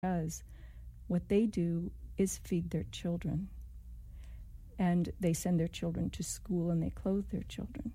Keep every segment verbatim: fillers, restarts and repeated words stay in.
does, what they do is feed their children. And they send their children to school and they clothe their children.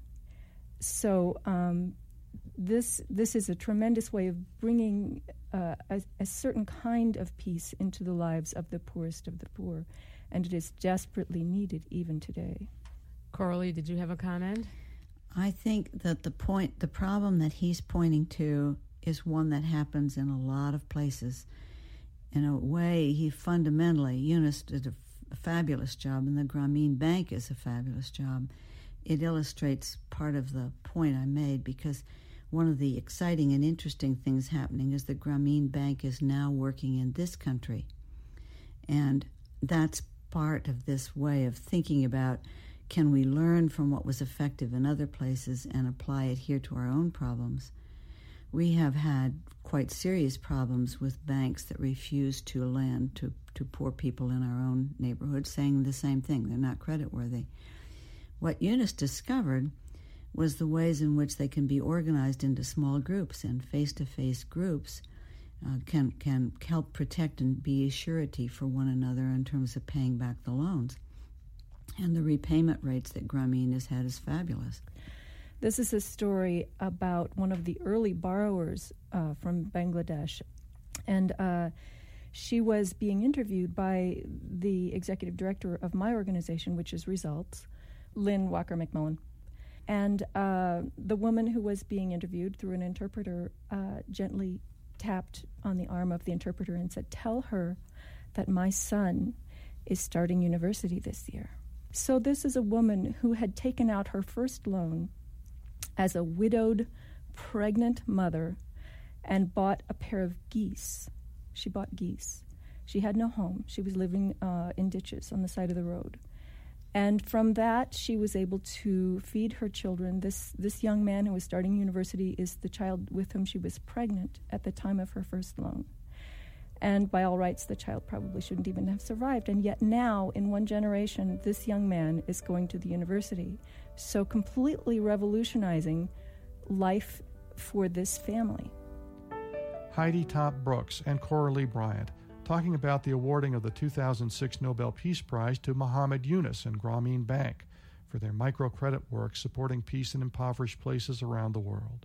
So um, this this is a tremendous way of bringing uh, a, a certain kind of peace into the lives of the poorest of the poor. And it is desperately needed even today. Coralie, did you have a comment? I think that the point, the problem that he's pointing to is one that happens in a lot of places. In a way, he fundamentally, Yunus did a, f- a fabulous job, and the Grameen Bank is a fabulous job. It illustrates part of the point I made, because one of the exciting and interesting things happening is the Grameen Bank is now working in this country. And that's part of this way of thinking about, can we learn from what was effective in other places and apply it here to our own problems? We have had quite serious problems with banks that refuse to lend to, to poor people in our own neighborhood, saying the same thing. They're not creditworthy. What Yunus discovered was the ways in which they can be organized into small groups, and face-to-face groups uh, can, can help protect and be a surety for one another in terms of paying back the loans. And the repayment rates that Grameen has had is fabulous. This is a story about one of the early borrowers uh, from Bangladesh. And uh, she was being interviewed by the executive director of my organization, which is Results, Lynn Walker McMillan. And uh, the woman who was being interviewed through an interpreter uh, gently tapped on the arm of the interpreter and said, "Tell her that my son is starting university this year." So this is a woman who had taken out her first loan as a widowed, pregnant mother and bought a pair of geese. She bought geese. She had no home. She was living uh, in ditches on the side of the road. And from that, she was able to feed her children. This this young man who was starting university is the child with whom she was pregnant at the time of her first loan. And by all rights, the child probably shouldn't even have survived. And yet now, in one generation, this young man is going to the university. So completely revolutionizing life for this family. Heidi Top Brooks and Coralie Bryant talking about the awarding of the two thousand six Nobel Peace Prize to Muhammad Yunus and Grameen Bank for their microcredit work supporting peace in impoverished places around the world.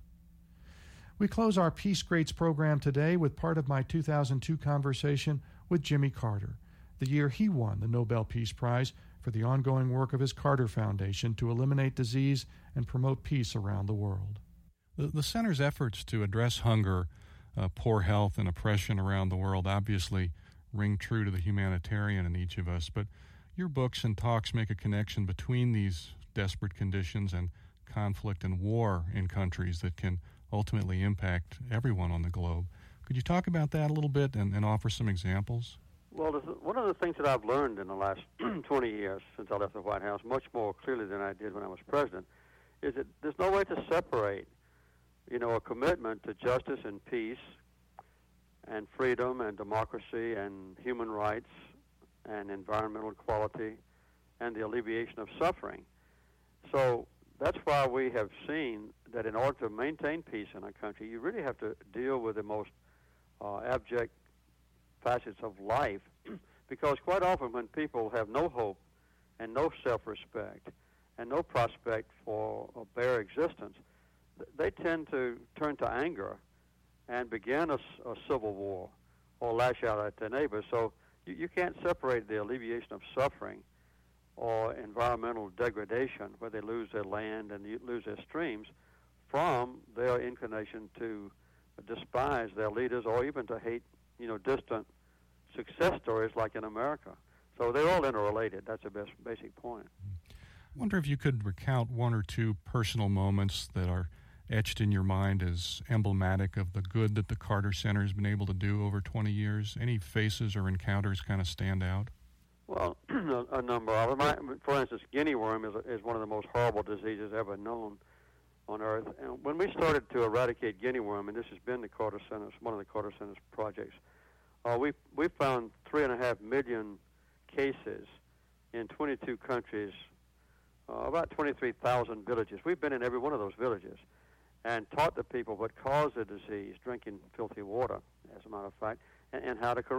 We close our Peace Greats program today with part of my two thousand two conversation with Jimmy Carter, the year he won the Nobel Peace Prize for the ongoing work of his Carter Foundation to eliminate disease and promote peace around the world. The, the center's efforts to address hunger, uh, poor health, and oppression around the world obviously ring true to the humanitarian in each of us, but your books and talks make a connection between these desperate conditions and conflict and war in countries that can ultimately impact everyone on the globe. Could you talk about that a little bit and, and offer some examples? Well, one of the things that I've learned in the last twenty years since I left the White House, much more clearly than I did when I was president, is that there's no way to separate, you know, a commitment to justice and peace and freedom and democracy and human rights and environmental equality and the alleviation of suffering. So that's why we have seen that in order to maintain peace in our country, you really have to deal with the most uh, abject facets of life, because quite often when people have no hope and no self-respect and no prospect for a bare existence, th- they tend to turn to anger and begin a, a civil war or lash out at their neighbors. So you, you can't separate the alleviation of suffering or environmental degradation, where they lose their land and lose their streams, from their inclination to despise their leaders or even to hate, you know, distant success stories like in America. So they're all interrelated. That's the best basic point. I wonder if you could recount one or two personal moments that are etched in your mind as emblematic of the good that the Carter Center has been able to do over twenty years. Any faces or encounters kind of stand out? Well, a, a number of them. For instance, guinea worm is, a, is one of the most horrible diseases ever known on Earth. And when we started to eradicate guinea worm, and this has been the Carter Center's, one of the Carter Center's projects, uh, we we found three and a half million cases in twenty-two countries, uh, about twenty-three thousand villages. We've been in every one of those villages and taught the people what caused the disease, drinking filthy water, as a matter of fact, and, and how to correct